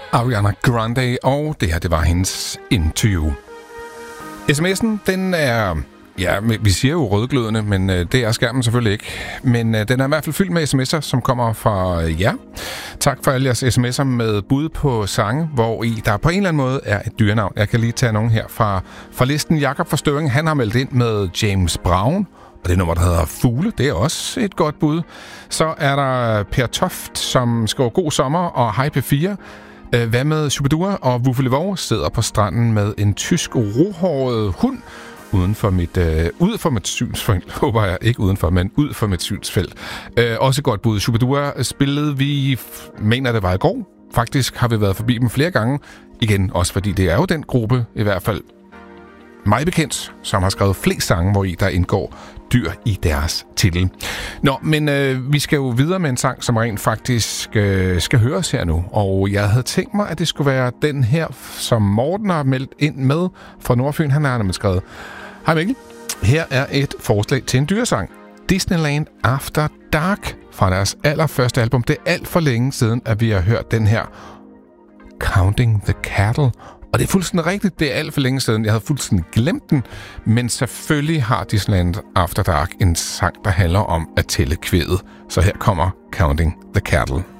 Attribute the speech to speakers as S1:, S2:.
S1: Ariana Grande, og det her, det var hendes Into You. SMS'en, den er, ja, vi siger jo rødglødende, men det er skærmen selvfølgelig ikke. Men den er i hvert fald fyldt med sms'er, som kommer fra jer. Tak for alle jeres sms'er med bud på sange, hvor i der på en eller anden måde er et dyrenavn. Jeg kan lige tage nogen her fra listen. Jakob fra Støvring, han har meldt ind med James Brown, og det nummer, der hedder Fugle, det er også et godt bud. Så er der Per Toft, som skriver god sommer, og hej P4. Hvad med Shubidua og Wuffelevow sidder på stranden med en tysk rohåret hund ud for mit synsfelt. Håber jeg ikke udenfor, men ud for mit synsfelt. Også godt bud. Shubidua spillede vi, mener det var i går. Faktisk har vi været forbi dem flere gange. Igen, også fordi det er jo den gruppe, i hvert fald mig bekendt, som har skrevet flest sange, hvor i der indgår dyr i deres titel. Nå, men vi skal jo videre med en sang, som rent faktisk skal høres her nu. Og jeg havde tænkt mig, at det skulle være den her, som Morten har meldt ind med fra Nordfyn. Han har nemlig skrevet: Hej Mikkel, her er et forslag til en dyresang. Disneyland After Dark fra deres allerførste album. Det er alt for længe siden, at vi har hørt den her Counting the Cattle. Og det er fuldstændig rigtigt, det er alt for længe siden. Jeg havde fuldstændig glemt den, men selvfølgelig har Disneyland After Dark en sang, der handler om at tælle kvæget. Så her kommer Counting the Cattle.